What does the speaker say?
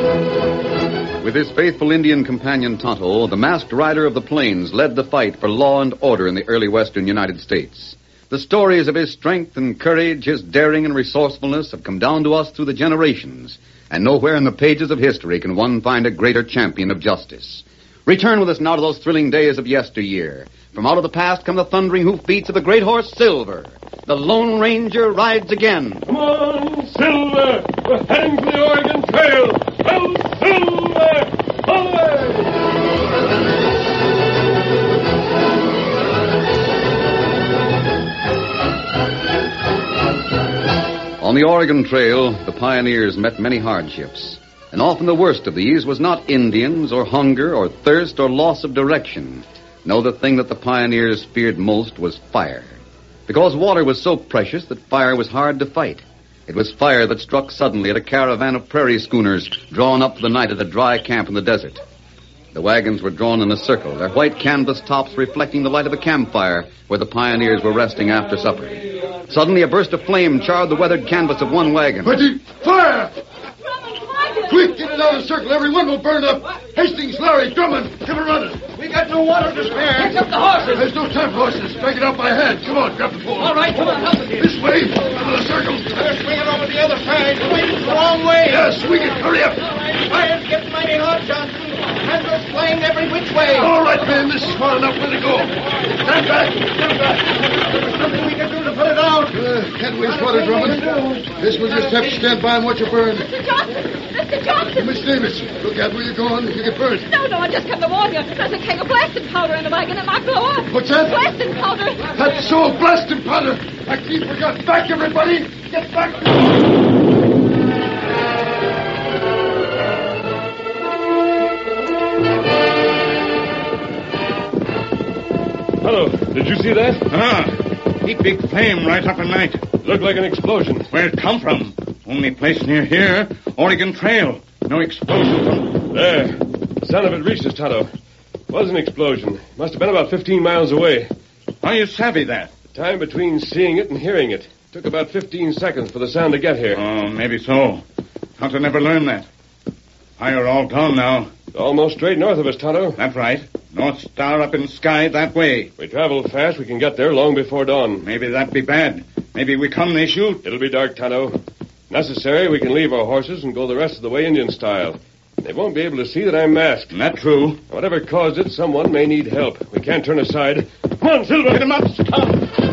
With his faithful Indian companion Tonto, the masked rider of the plains led the fight for law and order in the early western United States. The stories of his strength and courage, his daring and resourcefulness have come down to us through the generations, and nowhere in the pages of history can one find a greater champion of justice. Return with us now to those thrilling days of yesteryear. From out of the past come the thundering hoofbeats of the great horse Silver. The Lone Ranger rides again. Come on, Silver! We're heading for the Oregon Trail! Oh, Silver! Away! On the Oregon Trail, the pioneers met many hardships. And often the worst of these was not Indians or hunger or thirst or loss of direction. No, the thing that the pioneers feared most was fire. Because water was so precious that fire was hard to fight. It was fire that struck suddenly at a caravan of prairie schooners drawn up for the night at a dry camp in the desert. The wagons were drawn in a circle, their white canvas tops reflecting the light of a campfire where the pioneers were resting after supper. Suddenly, a burst of flame charred the weathered canvas of one wagon. Fire! Quick, get it out of the circle. Everyone will burn up. Hastings, Larry, Drummond, give a running. We got no water to spare. Pick up the horses. There's no time for horses. Drag it out by hand. Come on, grab the pole. All right, come on, help us here. This way, out of the circle. Better swing it over the other side. The wind's the wrong way. Yeah, swing it. Hurry up. Fire's getting mighty hot, Johnson. Candles flying every which way. All right, man. This is far enough. Let it go. Stand back. Stand back. There's something we can do to put it out. Can't waste water, Drummond. This will just have to stand by and watch it burn. Mr. Johnson! Mr. Johnson! Miss Davis, look out where you're going. You get burned. No, I just come to warn you. There's a keg of blasting powder in the wagon. It might blow up. What's that? Blasting powder. That's so blasting powder. I keep forgot. Back, everybody. Get back. Hello, did you see that? Heap big flame right up in night. Looked like an explosion. Where it come from? Only place near here, Oregon Trail. No explosion from... There. The sound of it reached us, Tonto. Was an explosion. Must have been about 15 miles away. How you savvy that? The time between seeing it and hearing it. Took about 15 seconds for the sound to get here. Oh, maybe so. Hunter never learned that. Fire all gone now. Almost straight north of us, Tonto. That's right. North Star up in the sky that way. If we travel fast, we can get there long before dawn. Maybe that'd be bad. Maybe we come, they shoot. It'll be dark, Tonto. Necessary, we can leave our horses and go the rest of the way Indian style. They won't be able to see that I'm masked. That's true. Whatever caused it, someone may need help. We can't turn aside. Come on, Silver. Get him up. Stop.